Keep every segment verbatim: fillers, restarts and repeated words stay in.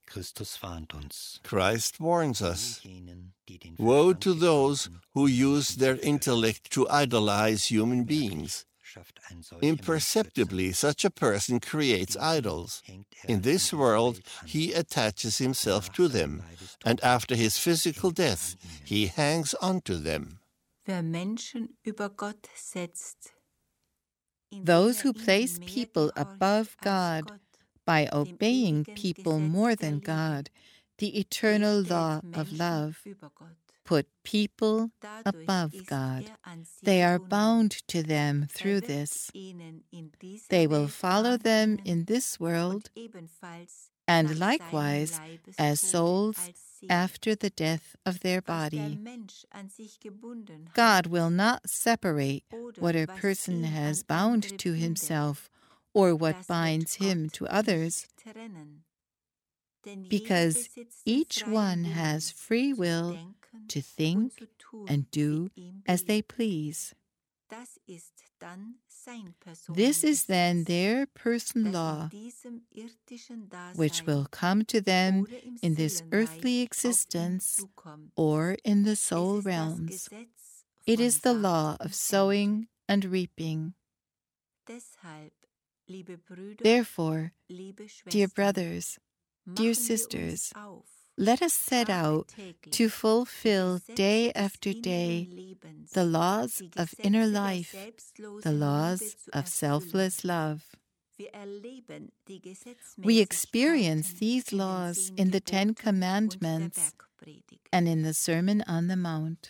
Christ warns us. Woe to those who use their intellect to idolize human beings. Imperceptibly, such a person creates idols. In this world, he attaches himself to them, and after his physical death, he hangs on to them. Those who place people above God by obeying people more than God, the eternal law of love, put people above God. They are bound to them through this. They will follow them in this world, and likewise as souls after the death of their body. God will not separate what a person has bound to himself or what binds him to others, because each one has free will to think and do as they please. This is then their personal law, which will come to them in this earthly existence or in the soul realms. It is the law of sowing and reaping. Therefore, dear brothers, dear sisters, let us set out to fulfill day after day the laws of inner life, the laws of selfless love. We experience these laws in the Ten Commandments and in the Sermon on the Mount.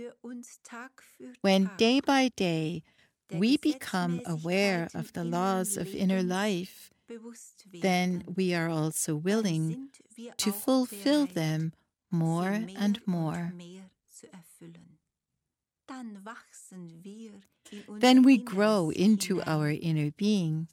When day by day we become aware of the laws of inner life, then we are also willing to fulfill them more and more. Then we grow into our inner being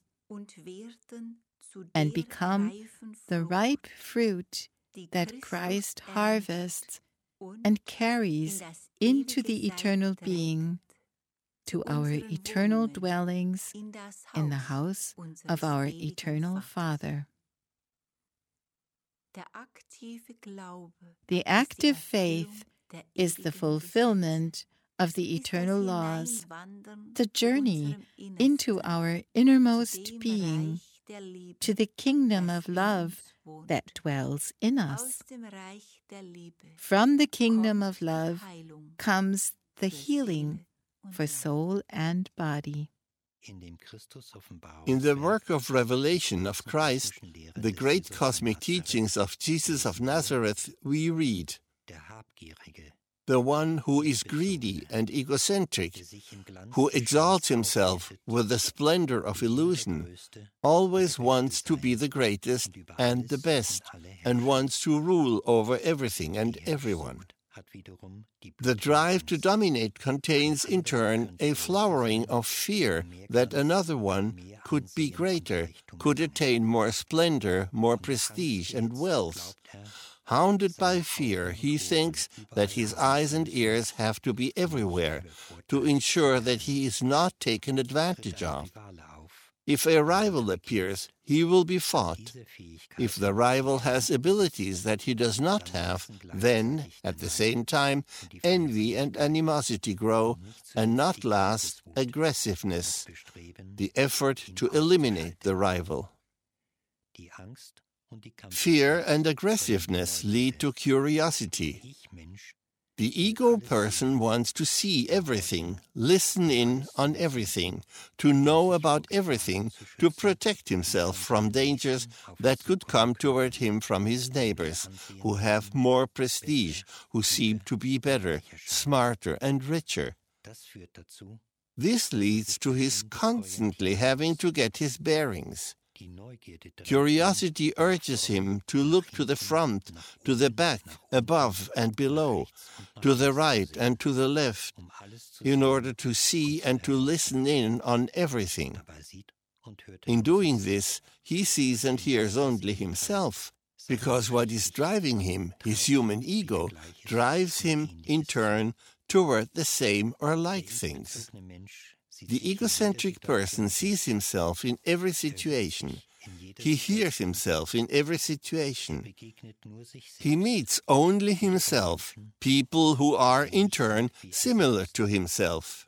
and become the ripe fruit that Christ harvests and carries into the eternal being, to our eternal dwellings in the house of our eternal Father. The active faith is the fulfillment of the eternal laws, the journey into our innermost being, to the kingdom of love that dwells in us. From the kingdom of love comes the healing for soul and body. In the work of revelation of Christ, the great cosmic teachings of Jesus of Nazareth, we read, the one who is greedy and egocentric, who exalts himself with the splendor of illusion, always wants to be the greatest and the best, and wants to rule over everything and everyone. The drive to dominate contains, in turn, a flowering of fear that another one could be greater, could attain more splendor, more prestige and wealth. Hounded by fear, he thinks that his eyes and ears have to be everywhere to ensure that he is not taken advantage of. If a rival appears, he will be fought. If the rival has abilities that he does not have, then, at the same time, envy and animosity grow, and not last, aggressiveness, the effort to eliminate the rival. Fear and aggressiveness lead to curiosity. The ego person wants to see everything, listen in on everything, to know about everything, to protect himself from dangers that could come toward him from his neighbors, who have more prestige, who seem to be better, smarter, and richer. This leads to his constantly having to get his bearings. Curiosity urges him to look to the front, to the back, above and below, to the right and to the left, in order to see and to listen in on everything. In doing this, he sees and hears only himself, because what is driving him, his human ego, drives him, in turn, toward the same or like things. The egocentric person sees himself in every situation. He hears himself in every situation. He meets only himself, people who are in turn similar to himself.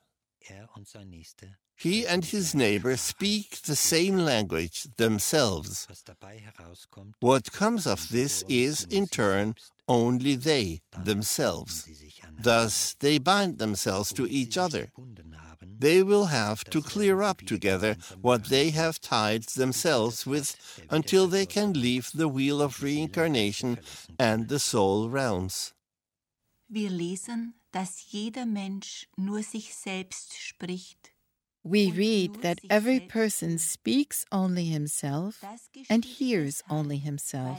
He and his neighbor speak the same language themselves. What comes of this is, in turn, only they themselves. Thus, they bind themselves to each other. They will have to clear up together what they have tied themselves with until they can leave the wheel of reincarnation and the soul realms. Wir lesen, dass jeder Mensch nur sich selbst spricht. We read that every person speaks only himself and hears only himself.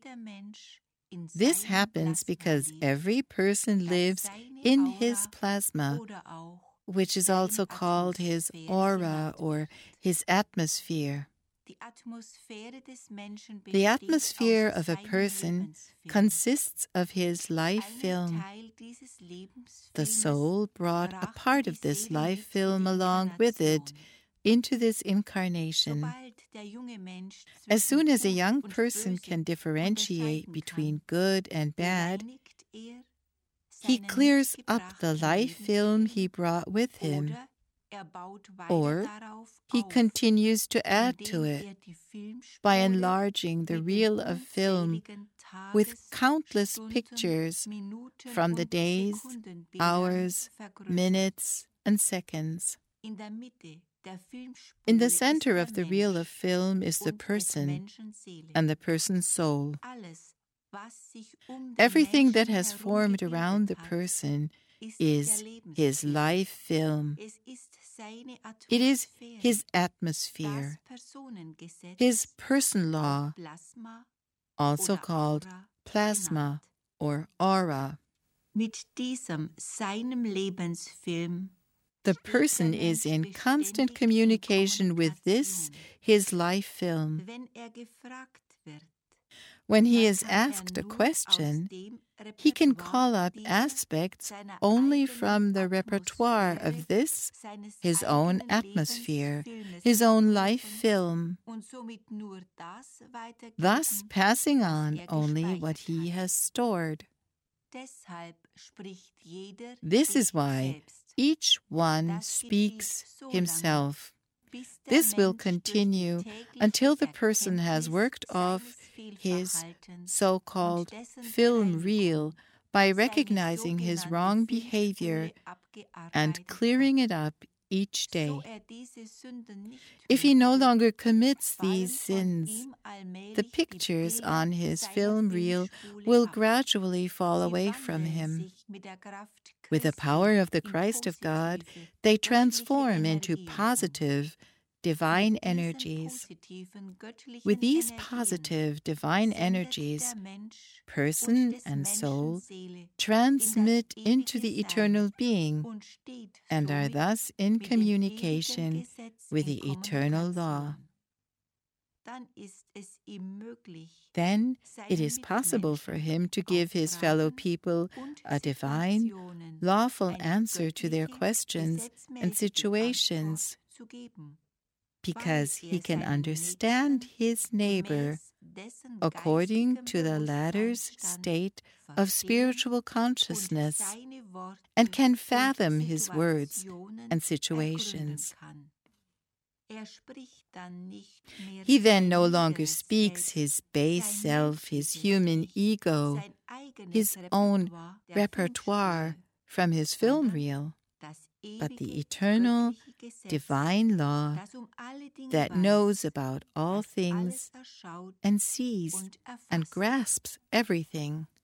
This happens because every person lives in his plasma, which is also called his aura or his atmosphere. The atmosphere of a person consists of his life film. The soul brought a part of this life film along with it into this incarnation. As soon as a young person can differentiate between good and bad, he clears up the life film he brought with him, or he continues to add to it by enlarging the reel of film with countless pictures from the days, hours, minutes, and seconds. In the center of the reel of film is the person and the person's soul. Everything that has formed around the person is his life film. It is his atmosphere, his person law, also called plasma or aura. Mit diesem seinem Lebensfilm The person is in constant communication with this, his life film. When he is asked a question, he can call up aspects only from the repertoire of this, his own atmosphere, his own life film, thus passing on only what he has stored. This is why each one speaks himself. This will continue until the person has worked off his so-called film reel by recognizing his wrong behavior and clearing it up each day. If he no longer commits these sins, the pictures on his film reel will gradually fall away from him. With the power of the Christ of God, they transform into positive, divine energies. With these positive, divine energies, person and soul transmit into the eternal being and are thus in communication with the eternal law. Then it is possible for him to give his fellow people a divine, lawful answer to their questions and situations, because he can understand his neighbor according to the latter's state of spiritual consciousness and can fathom his words and situations. He then no longer speaks his base self, his human ego, his own repertoire from his film reel, but the eternal, divine law that knows about all things and sees and grasps everything.